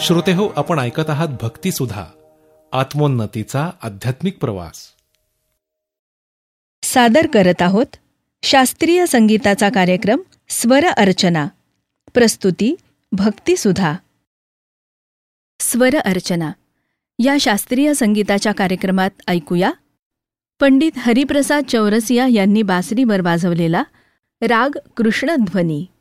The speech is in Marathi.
श्रोतेहो, आपण ऐकत आहात भक्तिसुधा, आत्मोन्नतीचा आध्यात्मिक प्रवास. सादर करत आहोत शास्त्रीय संगीताचा कार्यक्रम स्वर अर्चना. प्रस्तुती भक्तिसुधा. स्वर अर्चना या शास्त्रीय संगीताच्या कार्यक्रमात ऐकूया पंडित हरिप्रसाद चौरसिया यांनी बासरीवर वाजवलेला राग कृष्णध्वनी.